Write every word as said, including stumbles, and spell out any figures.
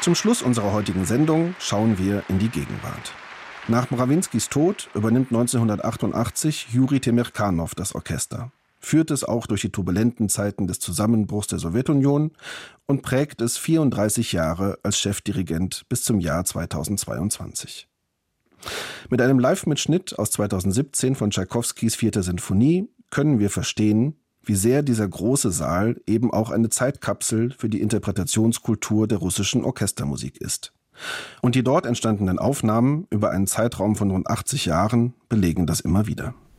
Zum Schluss unserer heutigen Sendung schauen wir in die Gegenwart. Nach Mrawinskis Tod übernimmt neunzehnhundertachtundachtzig Juri Temirkanow das Orchester, führt es auch durch die turbulenten Zeiten des Zusammenbruchs der Sowjetunion und prägt es vierunddreißig Jahre als Chefdirigent bis zum Jahr zweitausendzweiundzwanzig. Mit einem Live-Mitschnitt aus zweitausendsiebzehn von Tschaikowskis Vierte Sinfonie können wir verstehen, wie sehr dieser große Saal eben auch eine Zeitkapsel für die Interpretationskultur der russischen Orchestermusik ist. Und die dort entstandenen Aufnahmen über einen Zeitraum von rund achtzig Jahren belegen das immer wieder.